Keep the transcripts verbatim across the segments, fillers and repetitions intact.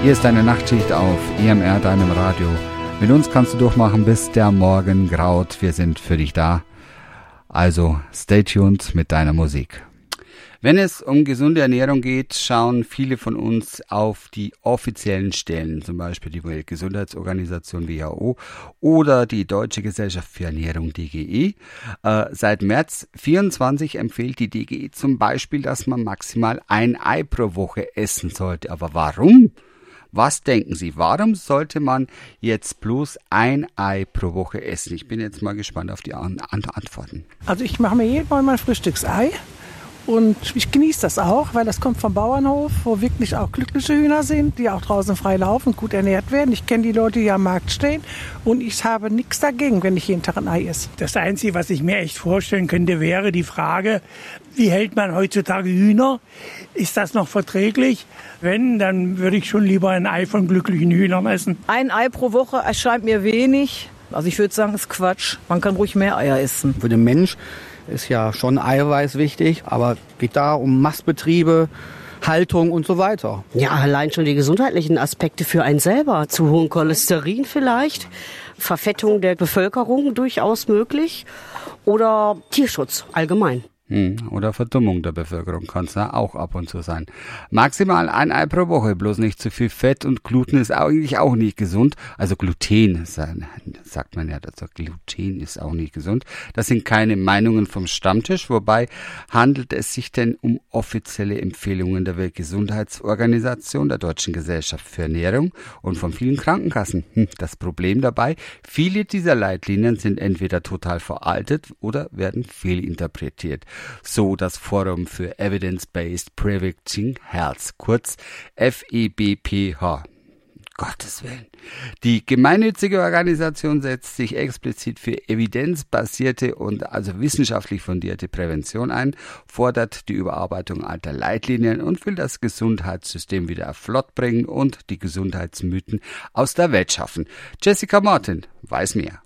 Hier ist deine Nachtschicht auf E M R, deinem Radio. Mit uns kannst du durchmachen, bis der Morgen graut. Wir sind für dich da. Also stay tuned mit deiner Musik. Wenn es um gesunde Ernährung geht, schauen viele von uns auf die offiziellen Stellen, zum Beispiel die Weltgesundheitsorganisation W H O oder die Deutsche Gesellschaft für Ernährung D G E. Äh, seit März vierundzwanzig empfiehlt die D G E zum Beispiel, dass man maximal ein Ei pro Woche essen sollte. Aber warum? Was denken Sie, warum sollte man jetzt bloß ein Ei pro Woche essen? Ich bin jetzt mal gespannt auf die An- An- Antworten. Also ich mache mir jeden Morgen mein Frühstücksei. Und ich genieße das auch, weil das kommt vom Bauernhof, wo wirklich auch glückliche Hühner sind, die auch draußen frei laufen und gut ernährt werden. Ich kenne die Leute, die am Markt stehen und ich habe nichts dagegen, wenn ich jeden Tag ein Ei esse. Das Einzige, was ich mir echt vorstellen könnte, wäre die Frage, wie hält man heutzutage Hühner? Ist das noch verträglich? Wenn, dann würde ich schon lieber ein Ei von glücklichen Hühnern essen. Ein Ei pro Woche erscheint mir wenig. Also ich würde sagen, ist Quatsch. Man kann ruhig mehr Eier essen. Für den Mensch ist ja schon Eiweiß wichtig, aber geht da um Mastbetriebe, Haltung und so weiter. Ja, allein schon die gesundheitlichen Aspekte für einen selber. Zu hohen Cholesterin vielleicht, Verfettung der Bevölkerung durchaus möglich oder Tierschutz allgemein. Hm, oder Verdummung der Bevölkerung kann es ja auch ab und zu sein. Maximal ein Ei pro Woche, bloß nicht zu viel Fett, und Gluten ist eigentlich auch nicht gesund. Also Gluten, sagt man ja dazu, Gluten ist auch nicht gesund. Das sind keine Meinungen vom Stammtisch, wobei handelt es sich denn um offizielle Empfehlungen der Weltgesundheitsorganisation, der Deutschen Gesellschaft für Ernährung und von vielen Krankenkassen. Hm, das Problem dabei, viele dieser Leitlinien sind entweder total veraltet oder werden fehlinterpretiert. So das Forum für Evidence-Based Predicting Health, kurz F E B P H. Gottes Willen. Die gemeinnützige Organisation setzt sich explizit für evidenzbasierte und also wissenschaftlich fundierte Prävention ein, fordert die Überarbeitung alter Leitlinien und will das Gesundheitssystem wieder flott bringen und die Gesundheitsmythen aus der Welt schaffen. Jessica Martin weiß mehr.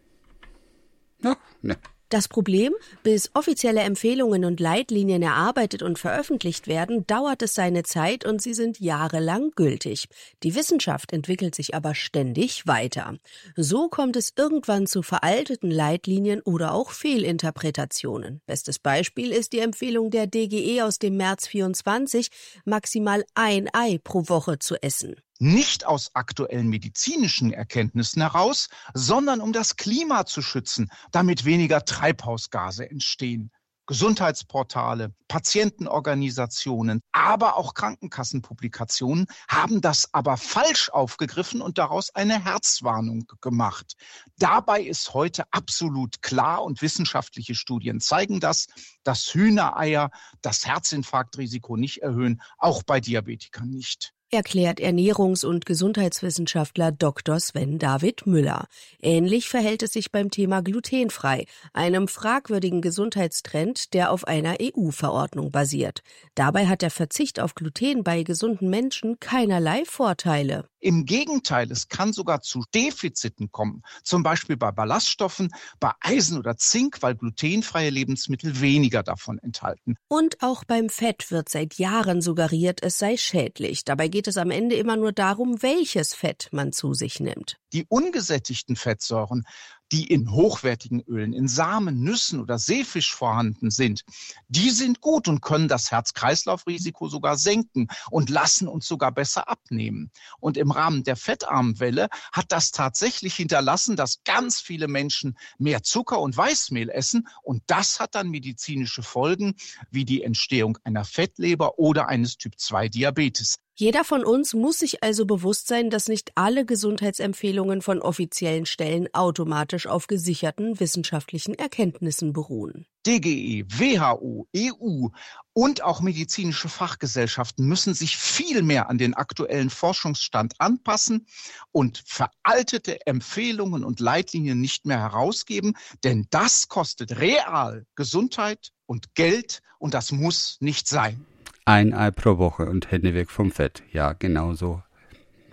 Ja, ne. Das Problem, bis offizielle Empfehlungen und Leitlinien erarbeitet und veröffentlicht werden, dauert es seine Zeit und sie sind jahrelang gültig. Die Wissenschaft entwickelt sich aber ständig weiter. So kommt es irgendwann zu veralteten Leitlinien oder auch Fehlinterpretationen. Bestes Beispiel ist die Empfehlung der D G E aus dem März vierundzwanzig, maximal ein Ei pro Woche zu essen. Nicht aus aktuellen medizinischen Erkenntnissen heraus, sondern um das Klima zu schützen, damit weniger Treibhausgase entstehen. Gesundheitsportale, Patientenorganisationen, aber auch Krankenkassenpublikationen haben das aber falsch aufgegriffen und daraus eine Herzwarnung gemacht. Dabei ist heute absolut klar, und wissenschaftliche Studien zeigen das, dass Hühnereier das Herzinfarktrisiko nicht erhöhen, auch bei Diabetikern nicht. Erklärt Ernährungs- und Gesundheitswissenschaftler Doktor Sven David Müller. Ähnlich verhält es sich beim Thema glutenfrei, einem fragwürdigen Gesundheitstrend, der auf einer E U-Verordnung basiert. Dabei hat der Verzicht auf Gluten bei gesunden Menschen keinerlei Vorteile. Im Gegenteil, es kann sogar zu Defiziten kommen, zum Beispiel bei Ballaststoffen, bei Eisen oder Zink, weil glutenfreie Lebensmittel weniger davon enthalten. Und auch beim Fett wird seit Jahren suggeriert, es sei schädlich. Dabei geht es am Ende immer nur darum, welches Fett man zu sich nimmt. Die ungesättigten Fettsäuren, die in hochwertigen Ölen, in Samen, Nüssen oder Seefisch vorhanden sind, die sind gut und können das Herz-Kreislauf-Risiko sogar senken und lassen uns sogar besser abnehmen. Und im Rahmen der fettarmen Welle hat das tatsächlich hinterlassen, dass ganz viele Menschen mehr Zucker und Weißmehl essen, und das hat dann medizinische Folgen wie die Entstehung einer Fettleber oder eines Typ zwei Diabetes. Jeder von uns muss sich also bewusst sein, dass nicht alle Gesundheitsempfehlungen von offiziellen Stellen automatisch auf gesicherten wissenschaftlichen Erkenntnissen beruhen. D G E, W H O, E U und auch medizinische Fachgesellschaften müssen sich viel mehr an den aktuellen Forschungsstand anpassen und veraltete Empfehlungen und Leitlinien nicht mehr herausgeben, denn das kostet real Gesundheit und Geld, und das muss nicht sein. Ein Ei pro Woche und Hände weg vom Fett. Ja, genau so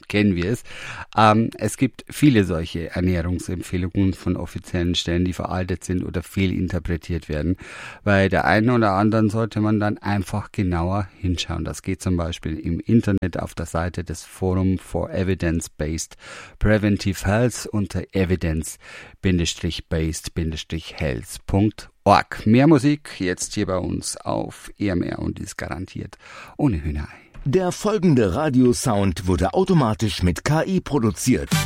kennen wir es. Ähm, es gibt viele solche Ernährungsempfehlungen von offiziellen Stellen, die veraltet sind oder fehlinterpretiert werden. Bei der einen oder anderen sollte man dann einfach genauer hinschauen. Das geht zum Beispiel im Internet auf der Seite des Forum for Evidence-Based Preventive Health unter evidence-based-health punkt org. Mehr Musik jetzt hier bei uns auf E M R und ist garantiert ohne Hühnerei. Der folgende Radiosound wurde automatisch mit K I produziert.